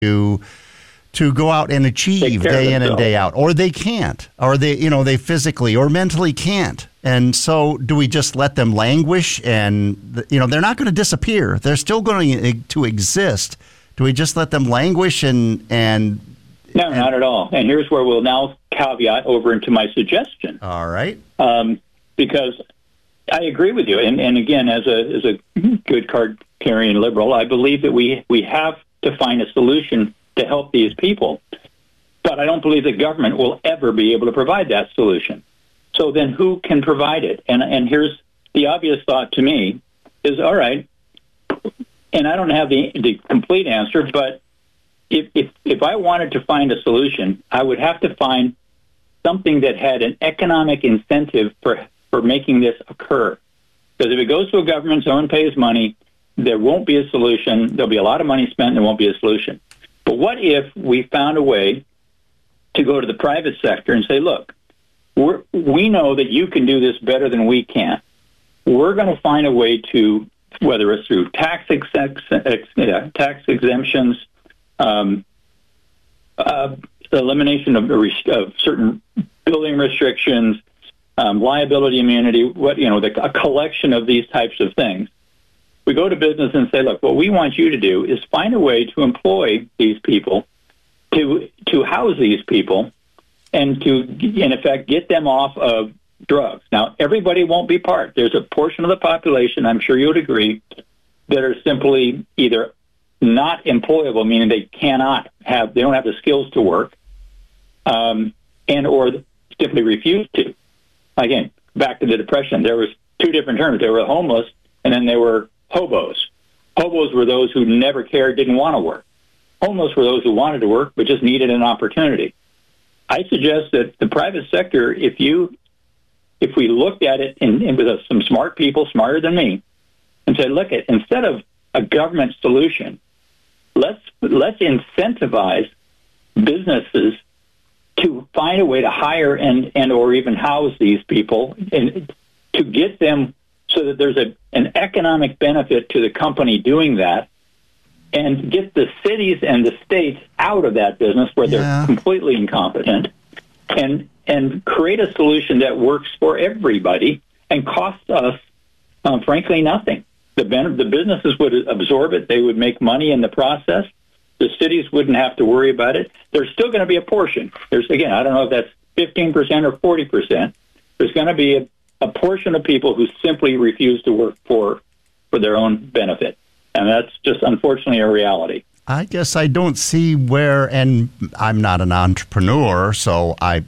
to go out and achieve day in and day out, or they can't, or they physically or mentally can't. And so do we just let them languish? And, they're not going to disappear. They're still going to exist. Do we just let them languish and No, not at all. And here's where we'll now caveat over into my suggestion. All right. Because I agree with you. And again, as a good card-carrying liberal, I believe that we have to find a solution to help these people. But I don't believe the government will ever be able to provide that solution. So then who can provide it? And here's the obvious thought to me is, all right, and I don't have the complete answer, but if I wanted to find a solution, I would have to find something that had an economic incentive for making this occur. Because if it goes to a government, someone pays money, there won't be a solution. There'll be a lot of money spent, and there won't be a solution. But what if we found a way to go to the private sector and say, look, we know that you can do this better than we can. We're going to find a way to, whether it's through tax exemptions, elimination of certain building restrictions, liability immunity, a collection of these types of things. We go to business and say, look, what we want you to do is find a way to employ these people, to house these people, and to, in effect, get them off of drugs. Now, everybody won't be part. There's a portion of the population, I'm sure you would agree, that are simply either not employable, meaning they don't have the skills to work, and or simply refuse to. Again, back to the Depression, there was two different terms. There were homeless, and then there were hobos. Hobos were those who never cared, didn't want to work. Homeless were those who wanted to work, but just needed an opportunity. I suggest that the private sector, if we looked at it and with some smart people, smarter than me, and said, look, instead of a government solution, let's incentivize businesses to find a way to hire and or even house these people, and to get them so that there's an economic benefit to the company doing that, and get the cities and the states out of that business where they're completely incompetent, and create a solution that works for everybody and costs us, frankly, nothing. The businesses would absorb it. They would make money in the process. The cities wouldn't have to worry about it. There's still going to be a portion. Again, I don't know if that's 15% or 40%. There's going to be a portion of people who simply refuse to work for their own benefit. And that's just, unfortunately, a reality. I guess I don't see where, and I'm not an entrepreneur, so I'm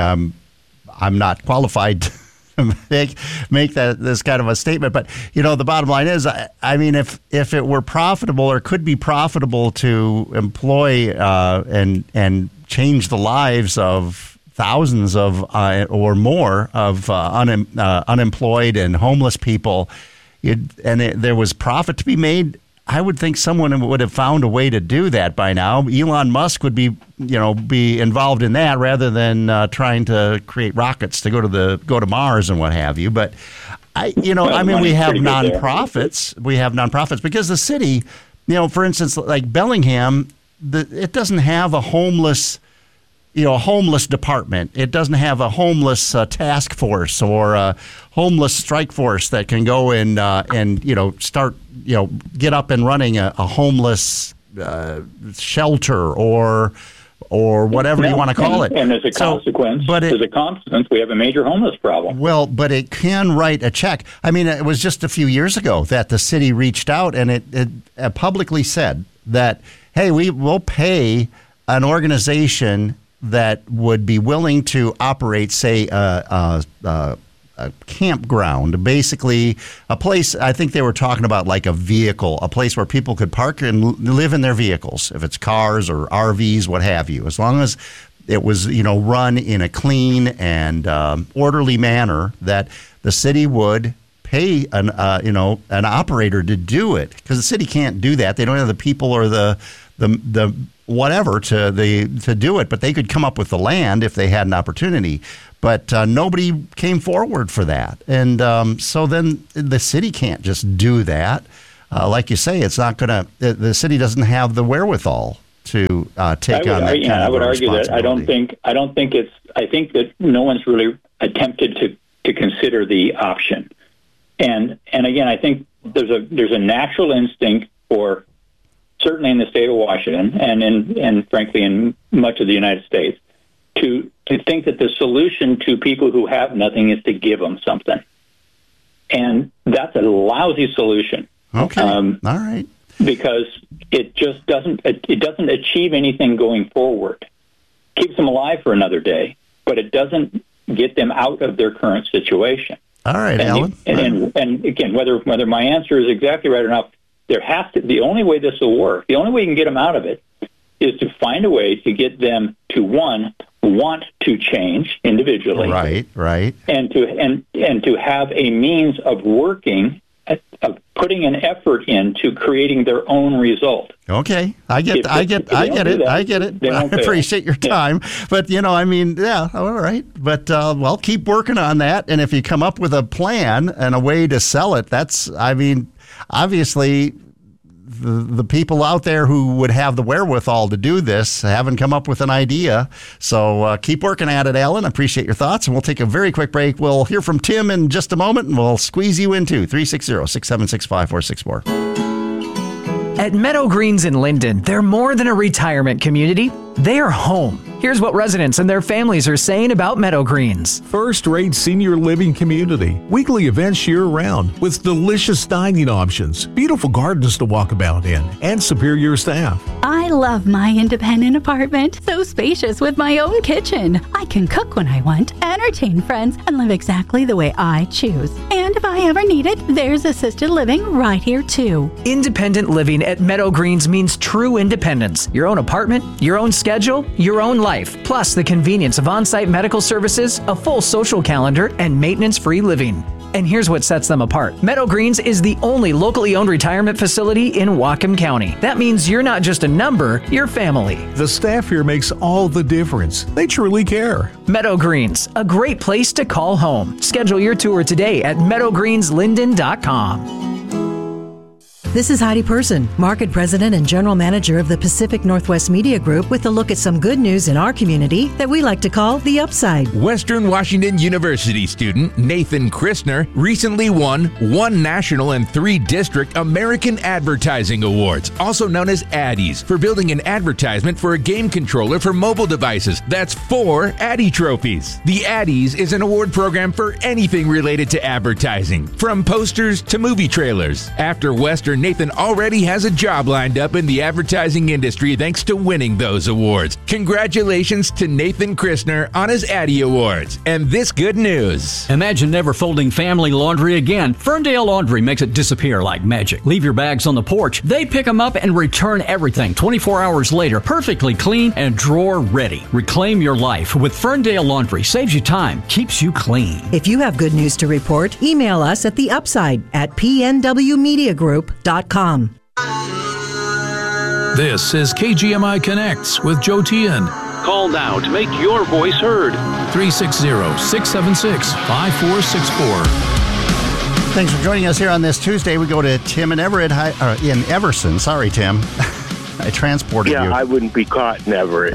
not qualified to make this kind of a statement. But, the bottom line is, I mean, if it were profitable or could be profitable to employ and change the lives of thousands of or more of unemployed and homeless people, there was profit to be made, I would think someone would have found a way to do that by now. Elon Musk would be involved in that rather than trying to create rockets to go to Mars and what have you. But we have nonprofits. We have nonprofits because the city, for instance, like Bellingham, it doesn't have a homeless department. It doesn't have a homeless task force or a homeless strike force that can go and start, get up and running a homeless shelter or whatever you want to call it. And as a consequence, we have a major homeless problem. Well, but it can write a check. I mean, it was just a few years ago that the city reached out and it publicly said that, hey, we will pay an organization that would be willing to operate, say, a campground, basically a place, I think they were talking about like a vehicle, a place where people could park and live in their vehicles, if it's cars or RVs, what have you, as long as it was, run in a clean and orderly manner, that the city would pay an operator to do it, because the city can't do that. They don't have the people or the whatever to do it, but they could come up with the land if they had an opportunity. But nobody came forward for that, and so then the city can't just do that. Like you say, it's not gonna. The city doesn't have the wherewithal to take on that kind of I would argue that I think that no one's really attempted to consider the option. And again, I think there's a natural instinct for, certainly in the state of Washington and frankly in much of the United States, to think that the solution to people who have nothing is to give them something. And that's a lousy solution. Okay. All right. Because it just doesn't achieve anything going forward. It keeps them alive for another day, but it doesn't get them out of their current situation. All right, Alan. And again, whether my answer is exactly right or not, the only way this will work, the only way you can get them out of it, is to find a way to get them to, one, want to change individually, right, and to have a means of working, of putting an effort into creating their own result. Okay, I get it. I appreciate your time, but all right. But keep working on that, and if you come up with a plan and a way to sell it, obviously. The people out there who would have the wherewithal to do this haven't come up with an idea. So keep working at it, Alan. I appreciate your thoughts, and we'll take a very quick break. We'll hear from Tim in just a moment, and we'll squeeze you in too. 360-676-5464. At Meadow Greens in Linden, they're more than a retirement community. They are home. Here's what residents and their families are saying about Meadow Greens. First-rate senior living community. Weekly events year-round with delicious dining options, beautiful gardens to walk about in, and superior staff. I love my independent apartment. So spacious with my own kitchen. I can cook when I want, entertain friends, and live exactly the way I choose. And if I ever need it, there's assisted living right here too. Independent living at Meadow Greens means true independence. Your own apartment, your own schedule, your own life, plus the convenience of on-site medical services, a full social calendar, and maintenance-free living. And here's what sets them apart. Meadow Greens is the only locally owned retirement facility in Whatcom County. That means you're not just a number, you're family. The staff here makes all the difference. They truly care. Meadow Greens, a great place to call home. Schedule your tour today at meadowgreenslinden.com. This is Heidi Person, Market President and General Manager of the Pacific Northwest Media Group, with a look at some good news in our community that we like to call the Upside. Western Washington University student Nathan Christner recently won 1 national and 3 district American Advertising Awards, also known as Addies, for building an advertisement for a game controller for mobile devices. That's 4 Addie trophies. The Addies is an award program for anything related to advertising, from posters to movie trailers. After Western, Nathan already has a job lined up in the advertising industry thanks to winning those awards. Congratulations to Nathan Christner on his Addie Awards. And this good news. Imagine never folding family laundry again. Ferndale Laundry makes it disappear like magic. Leave your bags on the porch. They pick them up and return everything 24 hours later, perfectly clean and drawer ready. Reclaim your life with Ferndale Laundry. Saves you time, keeps you clean. If you have good news to report, email us at theupside@pnwmediagroup.com. This is KGMI Connects with Joe Tien. Call now to make your voice heard. 360-676-5464. Thanks for joining us here on this Tuesday. We go to Tim in Everett, in Everson. Sorry, Tim. I transported you. Yeah, I wouldn't be caught in Everett.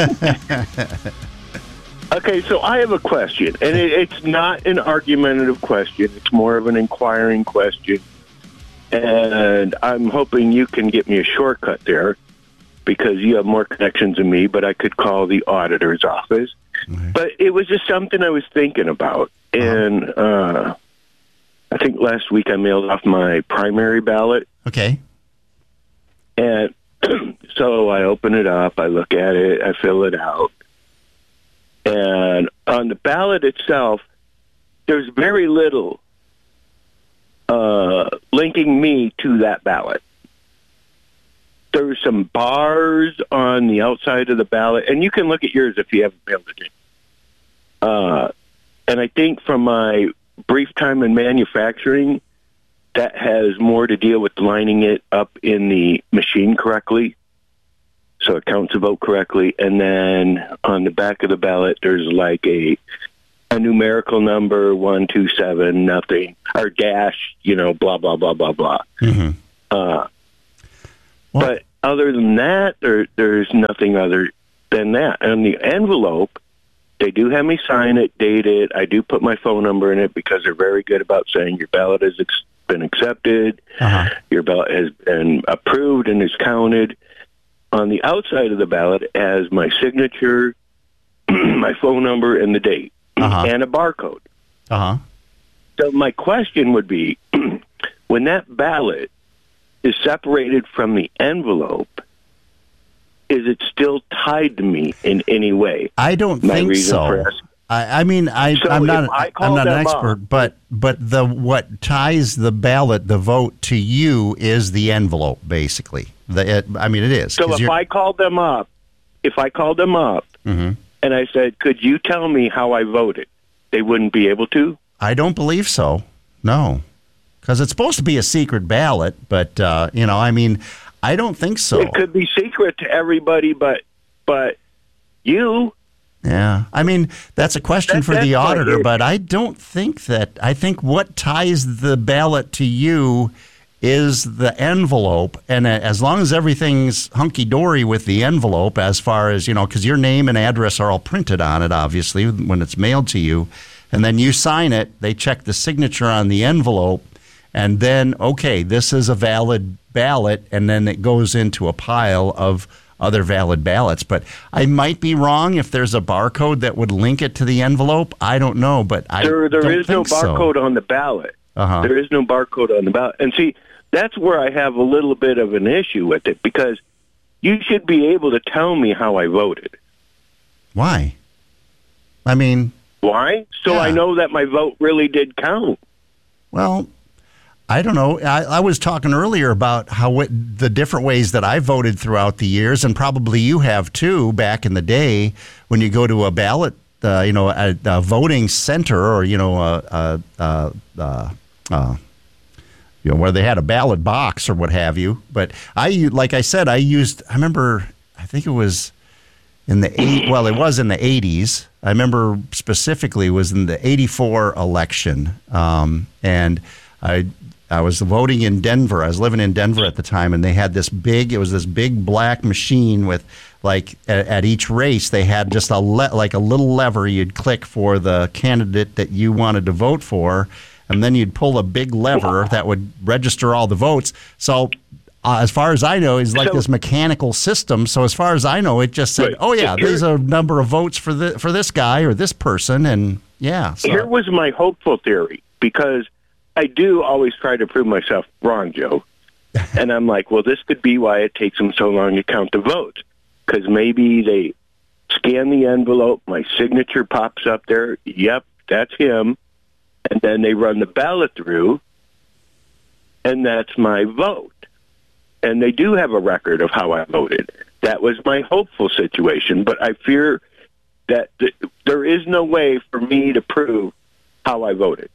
Okay, so I have a question, and it's not an argumentative question. It's more of an inquiring question. And I'm hoping you can get me a shortcut there, because you have more connections than me, but I could call the auditor's office. Mm-hmm. But it was just something I was thinking about. And I think last week I mailed off my primary ballot. Okay. And so I open it up, I look at it, I fill it out. And on the ballot itself, there's very little linking me to that ballot. There's some bars on the outside of the ballot, and you can look at yours if you haven't mailed it in. And I think from my brief time in manufacturing, that has more to deal with lining it up in the machine correctly, so it counts the vote correctly. And then on the back of the ballot, there's like a numerical number, 127 nothing, or dash, blah blah blah blah blah. Mm-hmm. But other than that, there's nothing other than that. And the envelope, they do have me sign it, date it. I do put my phone number in it because they're very good about saying your ballot has been accepted, your ballot has been approved and is counted. On the outside of the ballot as my signature, my phone number, and the date, and a barcode. So my question would be, when that ballot is separated from the envelope, is it still tied to me in any way? I don't think so. I'm not an expert, but what ties the ballot, the vote to you is the envelope, basically. It is. So if I called them up, and I said, could you tell me how I voted? They wouldn't be able to? I don't believe so. No. Because it's supposed to be a secret ballot, but, I don't think so. It could be secret to everybody but you. Yeah. That's a question for the auditor, but I don't think that. I think what ties the ballot to you is the envelope, and as long as everything's hunky-dory with the envelope, as far as, because your name and address are all printed on it, obviously, when it's mailed to you, and then you sign it, they check the signature on the envelope, and then, okay, this is a valid ballot, and then it goes into a pile of other valid ballots. But I might be wrong if there's a barcode that would link it to the envelope. I don't know, but there is no barcode on the ballot. There is no barcode on the ballot. And see, that's where I have a little bit of an issue with it, because you should be able to tell me how I voted. Why? Why? So I know that my vote really did count. Well, I don't know. I was talking earlier about the different ways that I voted throughout the years, and probably you have too, back in the day when you go to a ballot, a voting center, or, where they had a ballot box or what have you. But I remember, I think it was in the it was in the 80s. I remember specifically it was in the 84 election. And I was voting in Denver. I was living in Denver at the time, and they had this big black machine with, at each race, they had just a little lever you'd click for the candidate that you wanted to vote for, and then you'd pull a big lever that would register all the votes. So as far as I know, it's this mechanical system. So as far as I know, it just said, there's a number of votes for this guy or this person, and So. Here was my hopeful theory, because I do always try to prove myself wrong, Joe. And I'm like, well, this could be why it takes them so long to count the votes, because maybe they scan the envelope, my signature pops up there, yep, that's him, and then they run the ballot through, and that's my vote. And they do have a record of how I voted. That was my hopeful situation, but I fear that there is no way for me to prove how I voted.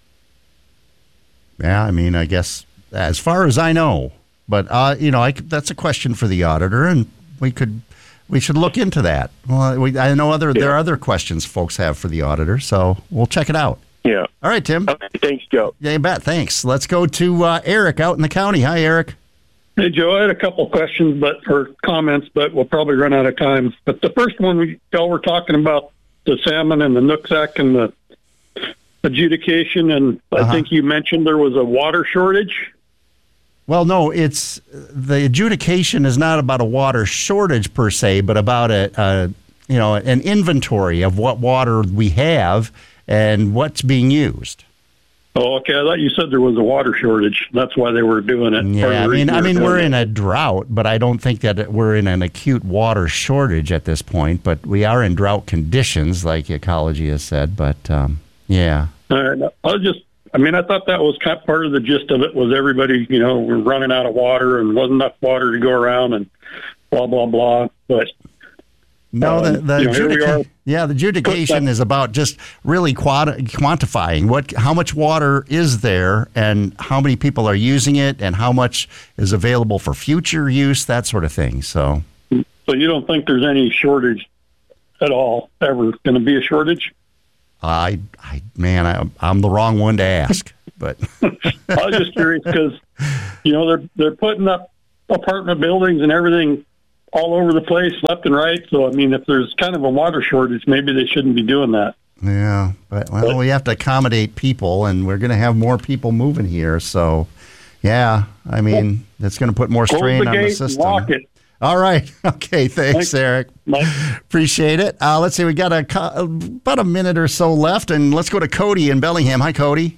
Yeah, I guess as far as I know, but that's a question for the auditor, and we should look into that. Well, I know there are other questions folks have for the auditor, so we'll check it out. Yeah. All right, Tim. Okay, thanks, Joe. Yeah, you bet. Thanks. Let's go to Eric out in the county. Hi, Eric. Hey, Joe. I had a couple questions, or comments, but we'll probably run out of time. But the first one, y'all were talking about the salmon and the Nooksack and the adjudication, and I think you mentioned there was a water shortage. Well, no, the adjudication is not about a water shortage per se, but about an inventory of what water we have and what's being used. Oh, okay. I thought you said there was a water shortage. That's why they were doing it. Yeah, we're in a drought, but I don't think that we're in an acute water shortage at this point. But we are in drought conditions, like Ecology has said. But yeah. All right. I thought that was kind of part of the gist of it, was everybody, we're running out of water and wasn't enough water to go around and blah, blah, blah. But no, the adjudication is about just really quantifying how much water is there and how many people are using it and how much is available for future use, that sort of thing. So you don't think there's any shortage at all, ever going to be a shortage? I'm the wrong one to ask, but I was just curious because, they're putting up apartment buildings and everything all over the place, left and right. So, I mean, if there's kind of a water shortage, maybe they shouldn't be doing that. Yeah, but we have to accommodate people, and we're going to have more people moving here. So, yeah, I mean, that's going to put more strain on the system. Lock it. All right. Okay. Thanks, Eric. Appreciate it. Let's see. We got about a minute or so left, and let's go to Cody in Bellingham. Hi, Cody.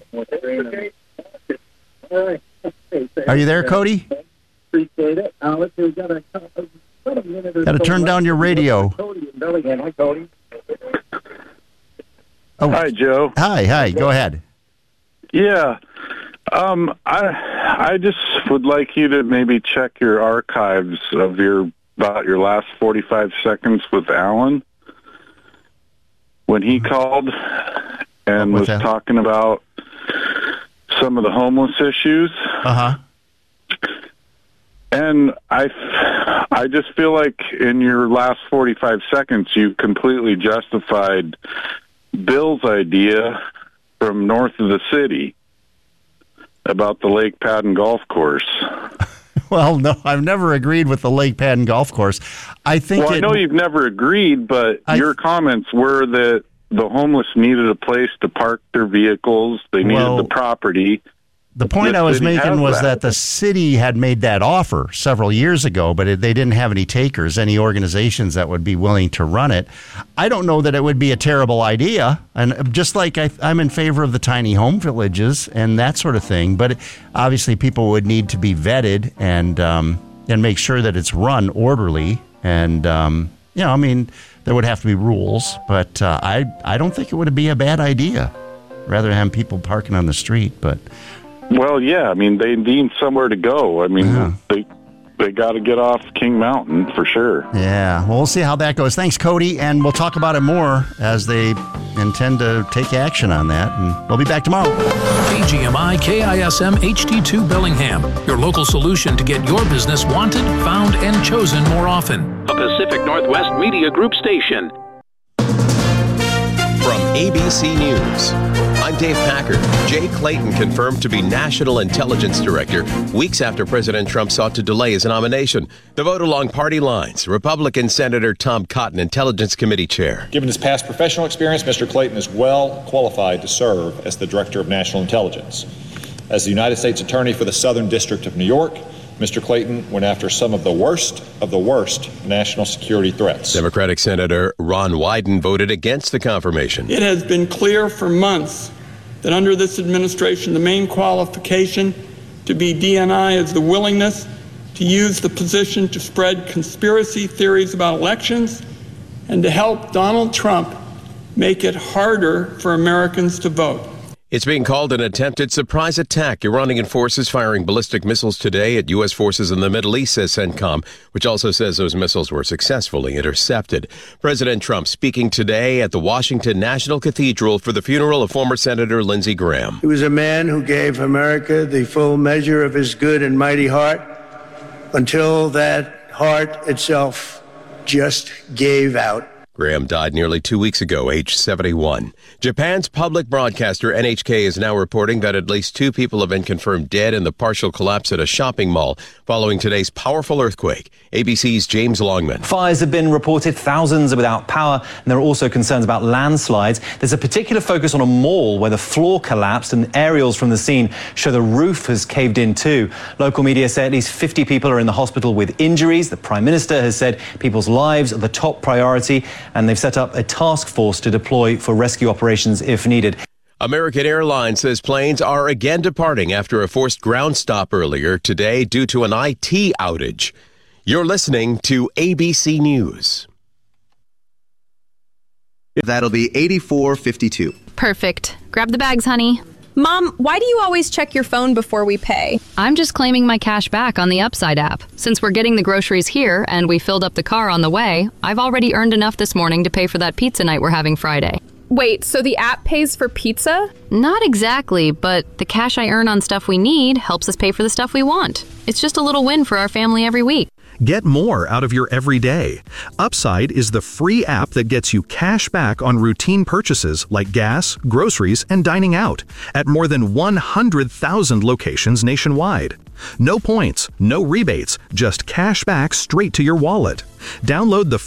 Are you there, Cody? Appreciate it. Let's see. We got a minute or so. Got to turn down your radio. Cody in Bellingham. Hi, Cody. Oh. Hi, Joe. Hi. Go ahead. Yeah. I just would like you to maybe check your archives of about your last 45 seconds with Alan when he called and was talking about some of the homeless issues. Uh-huh. And I just feel like in your last 45 seconds, you completely justified Bill's idea from north of the city about the Lake Padden Golf Course. Well, no, I've never agreed with the Lake Padden Golf Course. I know you've never agreed, but your comments were that the homeless needed a place to park their vehicles. They needed the property. The point I was making was that the city had made that offer several years ago, but they didn't have any takers, any organizations that would be willing to run it. I don't know that it would be a terrible idea. And just like I'm in favor of the tiny home villages and that sort of thing, but obviously people would need to be vetted and make sure that it's run orderly. And, I mean, there would have to be rules, but I don't think it would be a bad idea rather than have people parking on the street, but... Well, yeah. I mean, they need somewhere to go. I mean, they got to get off King Mountain for sure. Yeah. Well, we'll see how that goes. Thanks, Cody. And we'll talk about it more as they intend to take action on that. And we'll be back tomorrow. KGMI KISM HD2 Bellingham, your local solution to get your business wanted, found, and chosen more often. A Pacific Northwest Media Group station. From ABC News, I'm Dave Packer. Jay Clayton confirmed to be National Intelligence Director weeks after President Trump sought to delay his nomination. The vote along party lines. Republican Senator Tom Cotton, Intelligence Committee Chair. Given his past professional experience, Mr. Clayton is well qualified to serve as the Director of National Intelligence. As the United States Attorney for the Southern District of New York, Mr. Clayton went after some of the worst national security threats. Democratic Senator Ron Wyden voted against the confirmation. It has been clear for months that under this administration, the main qualification to be DNI is the willingness to use the position to spread conspiracy theories about elections and to help Donald Trump make it harder for Americans to vote. It's being called an attempted surprise attack. Iranian forces firing ballistic missiles today at U.S. forces in the Middle East, says CENTCOM, which also says those missiles were successfully intercepted. President Trump speaking today at the Washington National Cathedral for the funeral of former Senator Lindsey Graham. He was a man who gave America the full measure of his good and mighty heart until that heart itself just gave out. Graham died nearly 2 weeks ago, age 71. Japan's public broadcaster NHK is now reporting that at least 2 people have been confirmed dead in the partial collapse at a shopping mall following today's powerful earthquake. ABC's James Longman. Fires have been reported, thousands are without power, and there are also concerns about landslides. There's a particular focus on a mall where the floor collapsed and aerials from the scene show the roof has caved in too. Local media say at least 50 people are in the hospital with injuries. The Prime Minister has said people's lives are the top priority, and they've set up a task force to deploy for rescue operations if needed. American Airlines says planes are again departing after a forced ground stop earlier today due to an IT outage. You're listening to ABC News. That'll be $84.52. Perfect. Grab the bags, honey. Mom, why do you always check your phone before we pay? I'm just claiming my cash back on the Upside app. Since we're getting the groceries here and we filled up the car on the way, I've already earned enough this morning to pay for that pizza night we're having Friday. Wait, so the app pays for pizza? Not exactly, but the cash I earn on stuff we need helps us pay for the stuff we want. It's just a little win for our family every week. Get more out of your everyday. Upside is the free app that gets you cash back on routine purchases like gas, groceries, and dining out at more than 100,000 locations nationwide. No points, no rebates, just cash back straight to your wallet. Download the